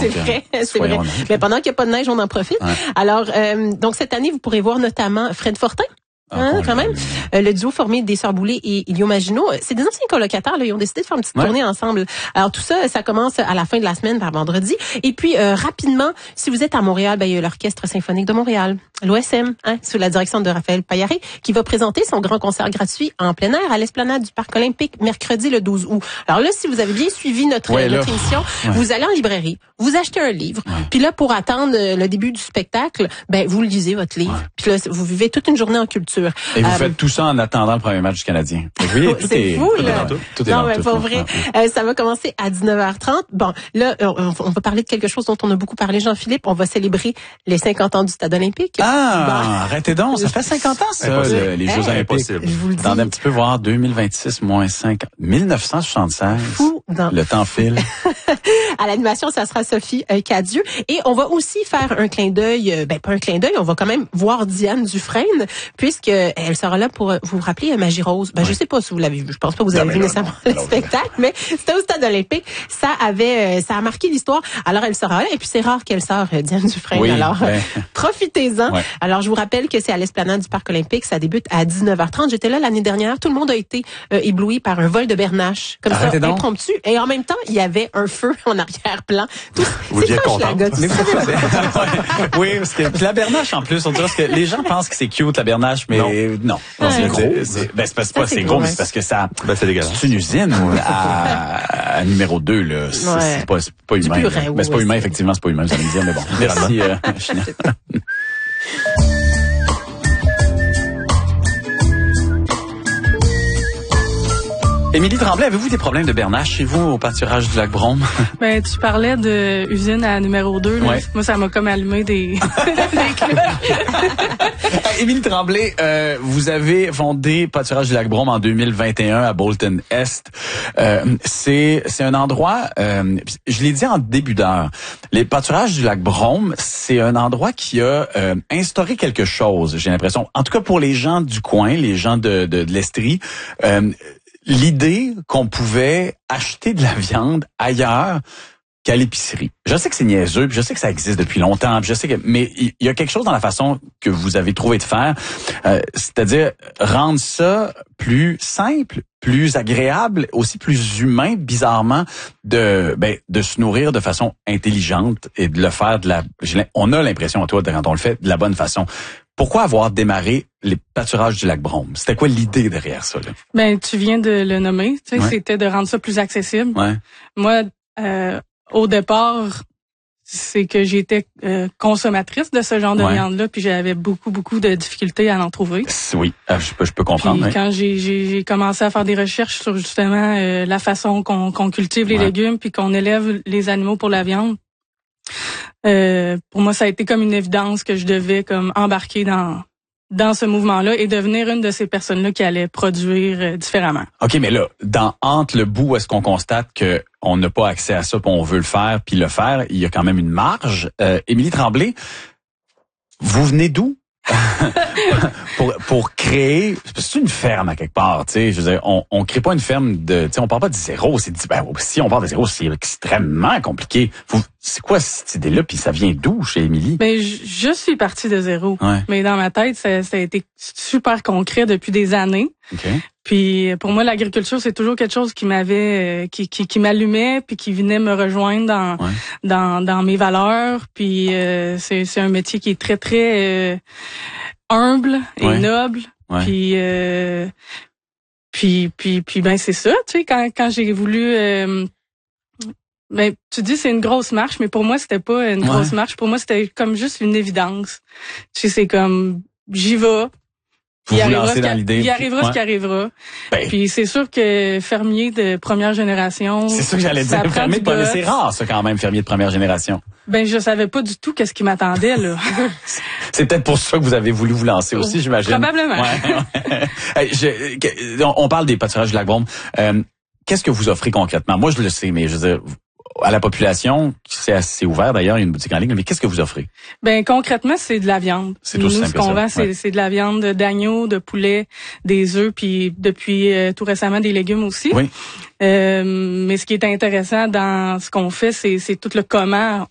C'est vrai, c'est vrai. Mais pendant qu'il n'y a pas de neige, on en profite. Ouais. Alors, donc cette année, vous pourrez voir notamment Fred Fortin. Quand même. Le duo formé des Sœurs Boulay et Ilio Maginot, c'est des anciens colocataires, là, ils ont décidé de faire une petite tournée ensemble. Alors tout ça, ça commence à la fin de la semaine, par vendredi. Et puis rapidement, si vous êtes à Montréal, il y a l'Orchestre symphonique de Montréal, l'OSM, sous la direction de Raphaël Paillaré, qui va présenter son grand concert gratuit en plein air à l'Esplanade du Parc Olympique mercredi le 12 août. Alors là, si vous avez bien suivi notre émission, vous allez en librairie, vous achetez un livre, puis là, pour attendre le début du spectacle, vous lisez votre livre, puis là, vous vivez toute une journée en culture. Et vous faites tout ça en attendant le premier match du Canadien. Oui, c'est fou, là. Tout est non, mais pas vrai. Ça va commencer à 19h30. Bon, là, on va parler de quelque chose dont on a beaucoup parlé, Jean-Philippe. On va célébrer les 50 ans du Stade olympique. Arrêtez donc. Ça fait 50 ans, ça, les Jeux olympiques. Je vous le dis. Attendez un petit peu voir 2026 moins 5. 1976. Fou. Le temps file. À l'animation, ça sera Sophie Cadieux. Et on va aussi faire un clin d'œil, pas un clin d'œil, on va quand même voir Diane Dufresne, puisque elle sera là pour vous rappeler Magie Rose. Je sais pas si vous l'avez vu. Je pense pas que vous avez vu nécessairement le spectacle, mais c'était au Stade olympique. Ça a marqué l'histoire. Alors elle sera là. Et puis c'est rare qu'elle sort, Diane Dufresne. Alors profitez-en. Ouais. Alors je vous rappelle que c'est à l'Esplanade du Parc olympique. Ça débute à 19h30. J'étais là l'année dernière. Tout le monde a été ébloui par un vol de bernache. Comme ça, impromptu. Et en même temps, il y avait un feu en arrière-plan. Vous êtes contente? Oui, parce que la bernache, en plus, on dirait que les gens pensent que c'est cute, la bernache, mais non. C'est gros. C'est pas c'est gros, mais c'est parce que ça, c'est une usine à numéro 2, là. C'est pas humain. Mais c'est pas humain, effectivement, c'est pas humain, vous allez me dire, mais bon. Merci, China. Émilie Tremblay, avez-vous des problèmes de bernache chez vous au pâturage du Lac-Brome? Tu parlais de usine à numéro 2. Là. Ouais. Moi, ça m'a comme allumé des cloches. Émilie Tremblay, vous avez fondé Pâturage du Lac-Brome en 2021 à Bolton Est. C'est un endroit, je l'ai dit en début d'heure, les Pâturages du Lac-Brome, c'est un endroit qui a instauré quelque chose, j'ai l'impression. En tout cas, pour les gens du coin, les gens de l'Estrie, l'idée qu'on pouvait acheter de la viande ailleurs qu'à l'épicerie. Je sais que c'est niaiseux, puis je sais que ça existe depuis longtemps, puis je sais que, mais il y a quelque chose dans la façon que vous avez trouvé de faire, c'est-à-dire rendre ça plus simple, plus agréable, aussi plus humain, bizarrement, de se nourrir de façon intelligente et de le faire on a l'impression, toi, quand on le fait, de la bonne façon. Pourquoi avoir démarré les Pâturages du Lac-Brome? C'était quoi l'idée derrière ça, là? Tu viens de le nommer. Tu sais, c'était de rendre ça plus accessible. Ouais. Moi, au départ, c'est que j'étais consommatrice de ce genre de viande-là, puis j'avais beaucoup de difficultés à en trouver. Oui, je peux comprendre. Puis quand j'ai commencé à faire des recherches sur justement la façon qu'on cultive les légumes, puis qu'on élève les animaux pour la viande, pour moi, ça a été comme une évidence que je devais comme embarquer dans ce mouvement-là et devenir une de ces personnes-là qui allait produire différemment. OK, mais là, entre le bout où est-ce qu'on constate que on n'a pas accès à ça, puis on veut le faire, puis le faire, il y a quand même une marge. Émilie Tremblay, vous venez d'où? pour créer, c'est une ferme à quelque part, tu sais, je veux dire, on crée pas une ferme tu sais, on part pas de zéro, si on part de zéro, c'est extrêmement compliqué. C'est quoi cette idée-là, puis ça vient d'où chez Émilie? Je suis partie de zéro, mais dans ma tête, ça a été super concret depuis des années. Okay. Puis pour moi, l'agriculture, c'est toujours quelque chose qui m'avait, qui m'allumait, puis qui venait me rejoindre dans mes valeurs. Puis c'est un métier qui est très très humble et noble. Ouais. Puis c'est ça, tu sais, quand j'ai voulu tu dis c'est une grosse marche, mais pour moi c'était pas une grosse marche. Pour moi c'était comme juste une évidence. Tu sais, c'est comme j'y vais. Il arrivera ce qui arrivera. Puis c'est sûr que fermier de première génération. C'est sûr que j'allais dire c'est rare ça quand même, fermier de première génération. Je savais pas du tout qu'est-ce qui m'attendait là. C'est peut-être pour ça que vous avez voulu vous lancer aussi, j'imagine. Probablement. On parle des pâturages du Lac-Brome. Qu'est-ce que vous offrez concrètement? Moi je le sais, mais je veux dire, à la population, c'est assez ouvert d'ailleurs, il y a une boutique en ligne, mais qu'est-ce que vous offrez? Concrètement, c'est de la viande. C'est tout simple. Ce qu'on vend, c'est de la viande d'agneau, de poulet, des œufs, puis depuis tout récemment des légumes aussi. Oui. Mais ce qui est intéressant dans ce qu'on fait, c'est tout le comment